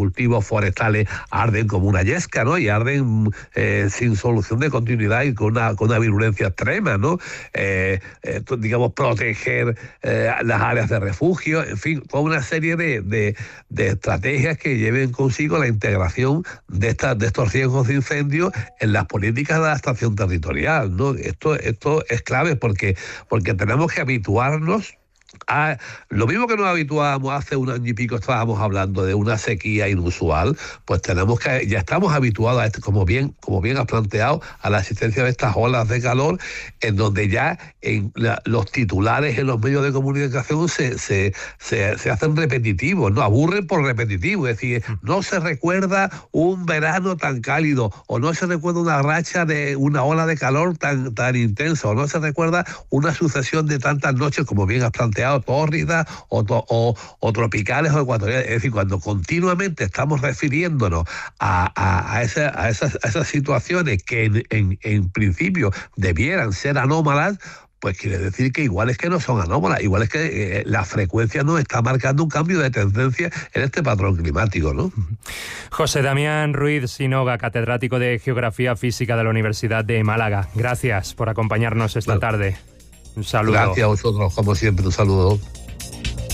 cultivos forestales arden como una yesca, ¿no? Y arden sin solución de continuidad y con una virulencia extrema, ¿no? Digamos, proteger las áreas de refugio, en fin, toda una serie de estrategias que lleven consigo la integración de estos riesgos de incendio en las políticas de adaptación territorial, ¿no? Esto es clave porque tenemos que habituarnos a lo mismo que nos habituábamos hace un año y pico, estábamos hablando de una sequía inusual, pues ya estamos habituados a como bien has planteado, a la existencia de estas olas de calor, en donde ya los titulares en los medios de comunicación se hacen repetitivos, no aburren por repetitivo, es decir, no se recuerda un verano tan cálido, o no se recuerda una racha de una ola de calor tan intensa, o no se recuerda una sucesión de tantas noches, como bien has planteado, tórridas o tropicales o ecuatoriales. Es decir, cuando continuamente estamos refiriéndonos a esas situaciones que en principio debieran ser anómalas, pues quiere decir que igual es que no son anómalas, igual es que la frecuencia nos está marcando un cambio de tendencia en este patrón climático, ¿no? José Damián Ruiz Sinoga, catedrático de Geografía Física de la Universidad de Málaga. Gracias por acompañarnos esta tarde. Un saludo. Gracias a vosotros, como siempre, un saludo.